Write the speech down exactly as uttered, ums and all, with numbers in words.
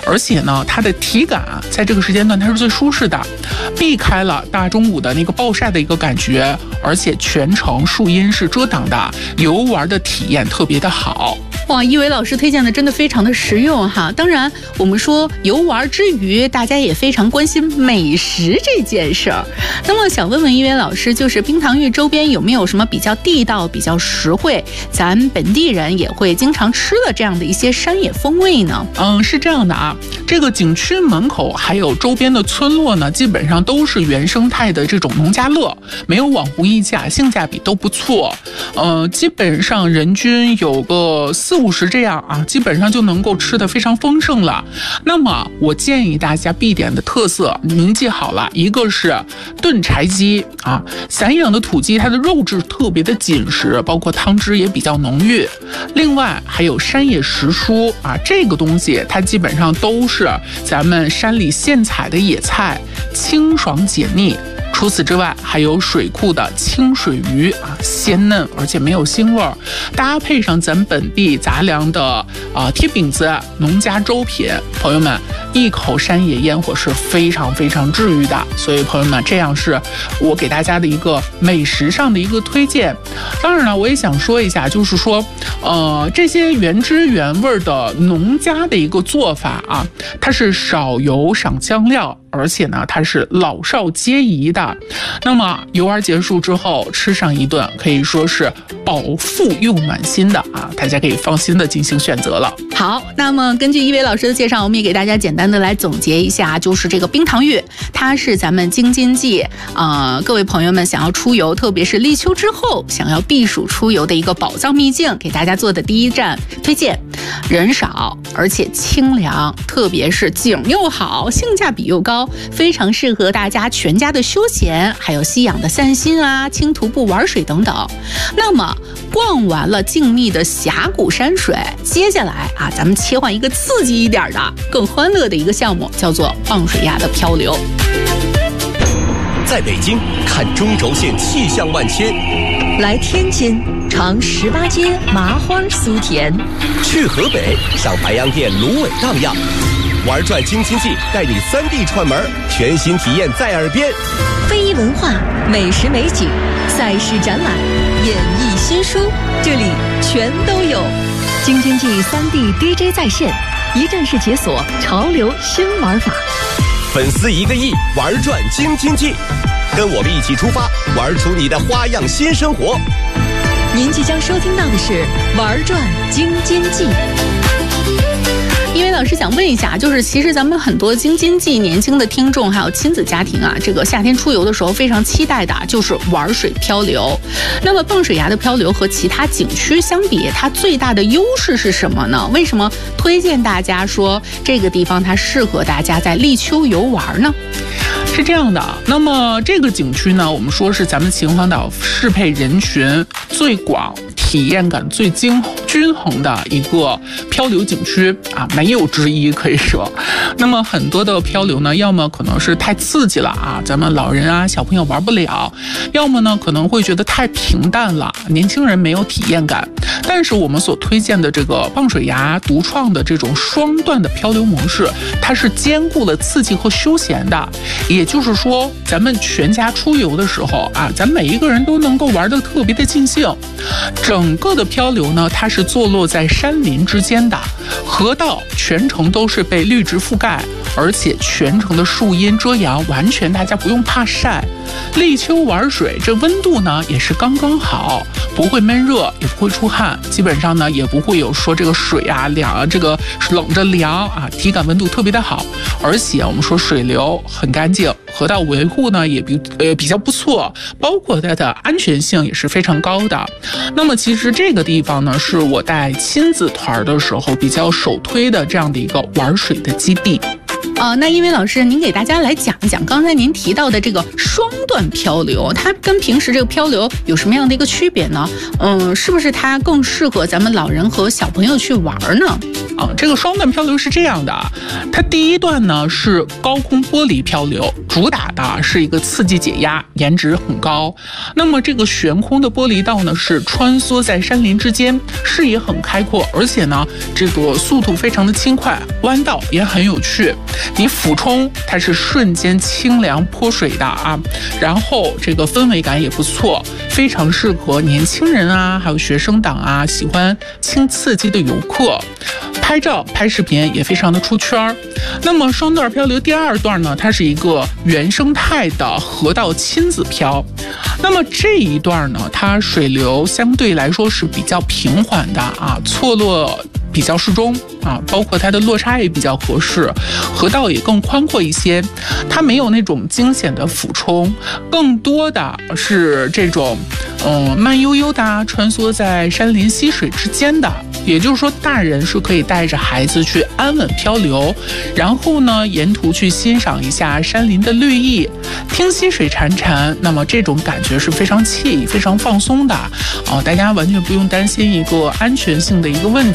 而且呢，它的体感啊，在这个时间段它是最舒适的，避开了大中午的那个暴晒的一个感觉，而且全程树荫是遮挡的，游玩的体验特别的好。 哇，一伟老师推荐的真的非常的实用哈。当然，我们说游玩之余，大家也非常关心美食这件事儿。那么想问问一伟老师，就是冰糖峪周边有没有什么比较地道、比较实惠，咱本地人也会经常吃的这样的一些山野风味呢？ 嗯，是这样的啊，这个景区门口还有周边的村落呢，基本上都是原生态的这种农家乐，没有网红溢价，性价比都不错。呃，基本上人均有个四五十这样啊，基本上就能够吃得非常丰盛了。那么我建议大家必点的特色，您记好了，一个是炖柴鸡啊，散养的土鸡，它的肉质特别的紧实，包括汤汁也比较浓郁。另外还有山野时蔬啊，这个东西它基本上都是咱们山里现采的野菜，清爽解腻。除此之外，还有水库的清水鱼啊，鲜嫩而且没有腥味儿，搭配上咱本地杂粮的啊贴饼子、农家粥品，朋友们一口山野烟火是非常非常治愈的。所以朋友们，这样是我给大家的一个美食上的一个推荐。当然了，我也想说一下，就是说，呃，这些原汁原味的农家的一个做法啊，它是少油少酱料。而且呢，它是老少皆宜的。那么游玩结束之后，吃上一顿可以说是饱腹又暖心的啊，大家可以放心的进行选择了。 好，那么根据一伟老师的介绍，我们也给大家简单的来总结一下，就是这个冰糖峪，它是咱们京津冀啊、呃，各位朋友们想要出游，特别是立秋之后想要避暑出游的一个宝藏秘境，给大家做的第一站推荐。人少而且清凉，特别是景又好，性价比又高，非常适合大家全家的休闲，还有吸氧的散心啊，轻徒步玩水等等。那么逛完了静谧的峡谷山水，接下来啊，咱们切换一个刺激一点的、更欢乐的一个项目，叫做棒水崖的漂流。 在北京看中轴线气象万千， 来天津尝十八街麻花酥甜， 去河北赏白洋淀芦苇荡漾，玩转京津冀带你三地串门，全新体验在耳边。 非遗文化、美食美景、赛事展览、演艺新书，这里全都有。京津冀三地 D J 在线，一站式解锁潮流新玩法。 粉丝一个亿，玩转京津冀，跟我们一起出发，玩出你的花样新生活。 您即将收听到的是玩转京津冀。 因为老师想问一下，就是其实咱们很多京津冀年轻的听众还有亲子家庭啊，这个夏天出游的时候非常期待的就是玩水漂流。那么棒水崖的漂流和其他景区相比，它最大的优势是什么呢？为什么推荐大家说这个地方它适合大家在立秋游玩呢？ 是这样的，那么这个景区呢，我们说是咱们秦皇岛适配人群最广、体验感最均均衡的一个漂流景区啊，没有之一可以说。那么很多的漂流呢，要么可能是太刺激了啊，咱们老人啊、小朋友玩不了；要么呢可能会觉得太平淡了，年轻人没有体验感。但是我们所推荐的这个棒水崖独创的这种双段的漂流模式，它是兼顾了刺激和休闲的。也就是说，咱们全家出游的时候啊，咱每一个人都能够玩得特别的尽兴。整个的漂流呢，它是坐落在山林之间的，河道全程都是被绿植覆盖，而且全程的树荫遮阳，完全大家不用怕晒。立秋玩水，这温度呢也是刚刚好，不会闷热，也不会出汗，基本上呢也不会有说这个水啊凉啊，这个冷着凉啊，体感温度特别的好。而且我们说水流很干净，河道维护呢也比呃比较不错，包括它的安全性也是非常高的。那么其实这个地方呢，是我带亲子团的时候比较首推的这样的一个玩水的基地。 呃，那因为老师，您给大家来讲一讲刚才您提到的这个双段漂流，它跟平时这个漂流有什么样的一个区别呢？嗯，是不是它更适合咱们老人和小朋友去玩呢？ 啊，这个双段漂流是这样的，它第一段呢是高空玻璃漂流，主打的是一个刺激解压，颜值很高。那么这个悬空的玻璃道呢是穿梭在山林之间，视野很开阔，而且呢这个速度非常的轻快，弯道也很有趣。你俯冲，它是瞬间清凉泼水的啊，然后这个氛围感也不错，非常适合年轻人啊，还有学生党啊，喜欢轻刺激的游客。拍照拍视频也非常的出圈。那么双段漂流第二段呢，它是一个原生态的河道亲子漂。那么这一段呢，它水流相对来说是比较平缓的啊，错落比较适中啊，包括它的落差也比较合适，河道也更宽阔一些，它没有那种惊险的俯冲，更多的是这种嗯慢悠悠的穿梭在山林溪水之间的。也就是说，大人是可以带着孩子去安稳漂流，然后呢，沿途去欣赏一下山林的绿意，听溪水潺潺，那么这种感觉是非常惬意、非常放松的啊！大家完全不用担心一个安全性的一个问题。